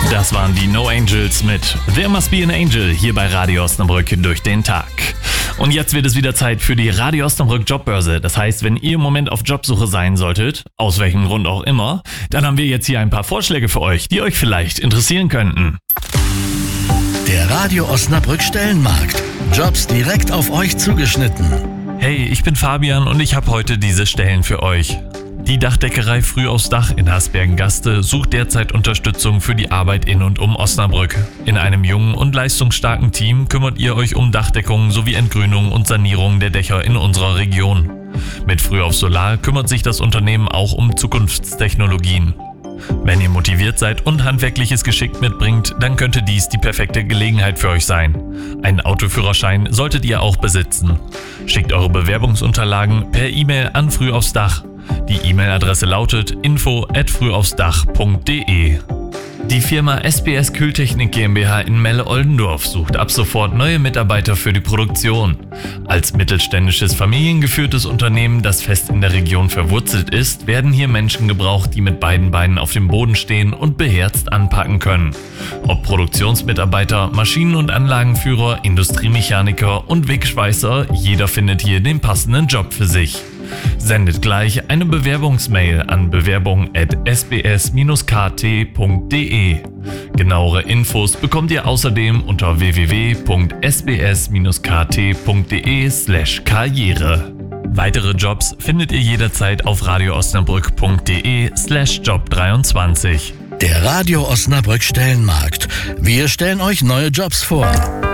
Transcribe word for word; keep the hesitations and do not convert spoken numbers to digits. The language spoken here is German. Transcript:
Das waren die No Angels mit There Must Be an Angel hier bei Radio Osnabrück durch den Tag. Und jetzt wird es wieder Zeit für die Radio Osnabrück Jobbörse. Das heißt, wenn ihr im Moment auf Jobsuche sein solltet, aus welchem Grund auch immer, dann haben wir jetzt hier ein paar Vorschläge für euch, die euch vielleicht interessieren könnten. Der Radio Osnabrück Stellenmarkt. Jobs direkt auf euch zugeschnitten. Hey, ich bin Fabian und ich habe heute diese Stellen für euch. Die Dachdeckerei Früh aufs Dach in Hasbergen-Gaste sucht derzeit Unterstützung für die Arbeit in und um Osnabrück. In einem jungen und leistungsstarken Team kümmert ihr euch um Dachdeckung sowie Entgrünung und Sanierung der Dächer in unserer Region. Mit Früh auf Solar kümmert sich das Unternehmen auch um Zukunftstechnologien. Wenn ihr motiviert seid und handwerkliches Geschick mitbringt, dann könnte dies die perfekte Gelegenheit für euch sein. Einen Autoführerschein solltet ihr auch besitzen. Schickt eure Bewerbungsunterlagen per E-Mail an Früh aufs Dach. Die E-Mail-Adresse lautet info at frühaufsdach punkt de. Die Firma S B S Kühltechnik GmbH in Melle-Oldendorf sucht ab sofort neue Mitarbeiter für die Produktion. Als mittelständisches, familiengeführtes Unternehmen, das fest in der Region verwurzelt ist, werden hier Menschen gebraucht, die mit beiden Beinen auf dem Boden stehen und beherzt anpacken können. Ob Produktionsmitarbeiter, Maschinen- und Anlagenführer, Industriemechaniker und Wegschweißer, jeder findet hier den passenden Job für sich. Sendet gleich eine Bewerbungsmail an bewerbung at s b s k t punkt de. Genauere Infos bekommt ihr außerdem unter w w w punkt s b s k t punkt de slash karriere. Weitere Jobs findet ihr jederzeit auf radioosnabrück punkt de slash job dreiundzwanzig. Der Radio Osnabrück Stellenmarkt. Wir stellen euch neue Jobs vor.